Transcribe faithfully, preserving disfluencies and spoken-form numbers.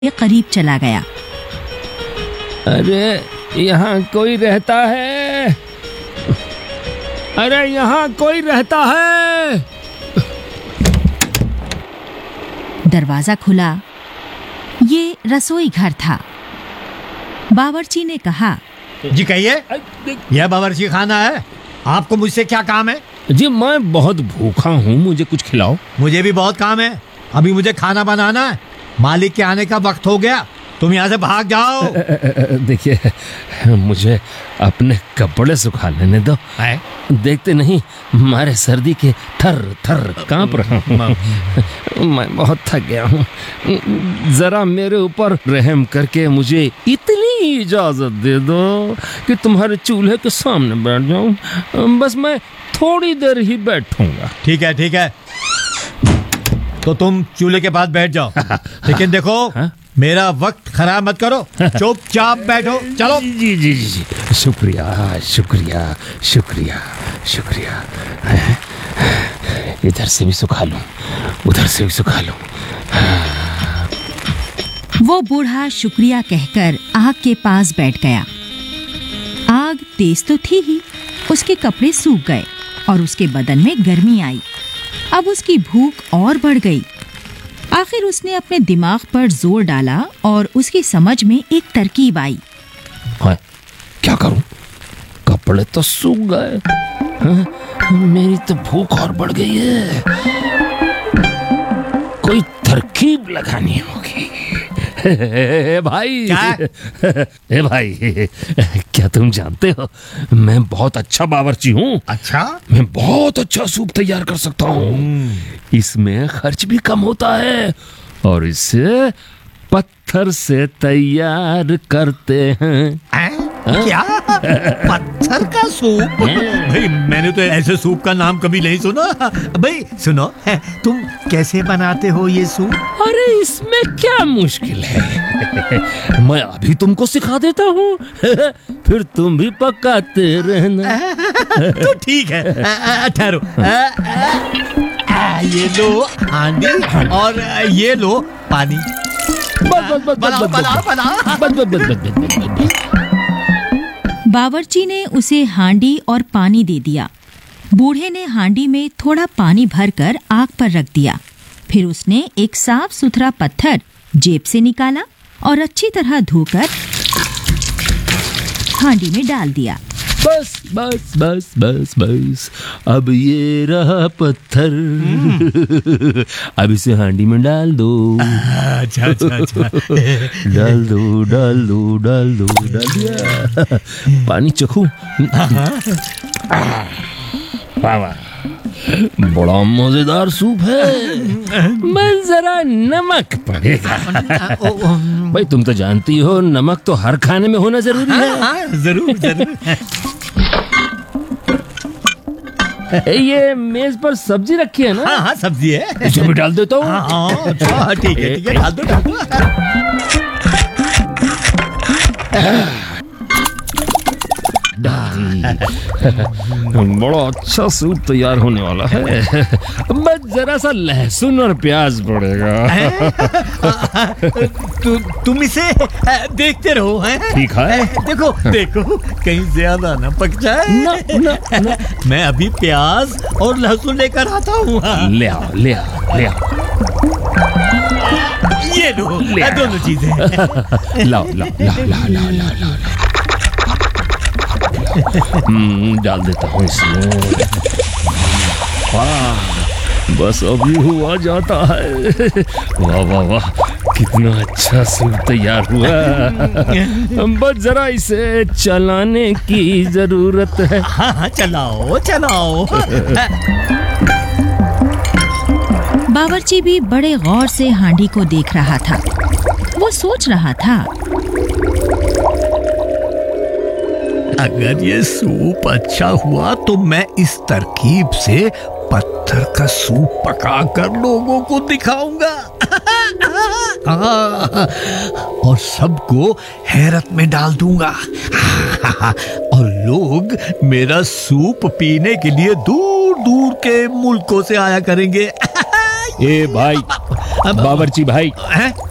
के करीब चला गया। अरे यहाँ कोई रहता है? अरे यहाँ कोई रहता है? दरवाजा खुला। ये रसोई घर था। बावर्ची ने कहा, जी कहिए, यह बावर्ची खाना है, आपको मुझसे क्या काम है? जी मैं बहुत भूखा हूँ, मुझे कुछ खिलाओ। मुझे भी बहुत काम है, अभी मुझे खाना बनाना है, मालिक के आने का वक्त हो गया, तुम यहाँ से भाग जाओ। देखिए मुझे अपने कपड़े सुखा लेने दो। है? देखते नहीं मारे सर्दी के थर थर कांप रहा हूँ। मैं बहुत थक गया हूँ, जरा मेरे ऊपर रहम करके मुझे इतनी इजाजत दे दो कि तुम्हारे चूल्हे के सामने बैठ जाऊं। बस मैं थोड़ी देर ही बैठूंगा। ठीक है ठीक है, तो तुम चूल्हे के पास बैठ जाओ, लेकिन देखो हाँ? मेरा वक्त खराब मत करो, चुपचाप बैठो। चलो। जी जी जी जी शुक्रिया शुक्रिया शुक्रिया शुक्रिया। इधर से भी सुखा लूं, उधर से भी सुखा लूं। वो बूढ़ा शुक्रिया कहकर आग के पास बैठ गया। आग तेज तो थी ही, उसके कपड़े सूख गए और उसके बदन में गर्मी आई। अब उसकी भूख और बढ़ गई। आखिर उसने अपने दिमाग पर जोर डाला और उसकी समझ में एक तरकीब आई। हाँ, क्या करूं? कपड़े तो सूख गए, हाँ, मेरी तो भूख और बढ़ गई है। कोई तरकीब लगानी होगी। ए भाई, क्या? ए भाई, क्या तुम जानते हो मैं बहुत अच्छा बावर्ची हूँ। अच्छा? मैं बहुत अच्छा सूप तैयार कर सकता हूँ। इसमें खर्च भी कम होता है और इसे पत्थर से तैयार करते हैं। है? क्या? पत्थर का सूप? भाई मैंने तो ऐसे सूप का नाम कभी नहीं सुना। भाई सुनो, तुम कैसे बनाते हो ये सूप? अरे इसमें क्या मुश्किल है, मैं अभी तुमको सिखा देता हूँ, फिर तुम भी पकाते रहना। तो ठीक है, ठहरो। ये लो हांडी और ये लो पानी। बस बस बस बनाओ बनाओ बनाओ। बस बस बस बस बस बस बस। बावर्ची ने उसे हांडी और पानी दे दिया। बूढ़े ने हांडी में थोड़ा पानी भरकर आग पर रख दिया। फिर उसने एक साफ सुथरा पत्थर जेब से निकाला और अच्छी तरह धोकर हांडी में डाल दिया। बस बस बस बस बस, अब ये रहा पत्थर। अब इसे हांडी में डाल दो। अच्छा अच्छा अच्छा। डाल दो डाल दो डाल दो डाल दिया। पानी चखूं? वाह वाह, बड़ा मजेदार सूप है। बस जरा नमक पड़ेगा। भाई तुम तो जानती हो नमक तो हर खाने में होना जरूरी है। हाँ, जरूर जरूर। ये मेज पर सब्जी रखी है ना? हाँ हाँ सब्जी है, इसे भी डाल देता हूँ। हाँ हाँ अच्छा, ठीक है ठीक है, डाल दो डाल दो। बड़ा अच्छा सूप तैयार होने वाला है। बस जरा सा लहसुन और प्याज पड़ेगा। तु, तुम इसे देखते रहो। हैं? ठीक है। देखो देखो कहीं ज्यादा ना पक जाए। ना, ना, ना। मैं अभी प्याज और लहसुन लेकर आता हूँ। ले आओ ले आओ ले आओ। ये लो, ले आओ। दोनों चीजें। लाओ लाओ लाओ लाओ लाओ लाओ लाओ। हम्म, डाल देता हूँ इसमें। वाह, बस अभी हुआ जाता है। वाह वाह वाह, कितना अच्छा सूप तैयार हुआ। बस जरा इसे चलाने की जरूरत है। हाँ हाँ चलाओ चलाओ। बावर्ची भी बड़े गौर से हांडी को देख रहा था। वो सोच रहा था, अगर ये सूप अच्छा हुआ तो मैं इस तरकीब से पत्थर का सूप पकाकर लोगों को दिखाऊंगा। और सबको हैरत में डाल दूंगा। और लोग मेरा सूप पीने के लिए दूर दूर के मुल्कों से आया करेंगे। ए भाई, बावर्ची भाई, हैं?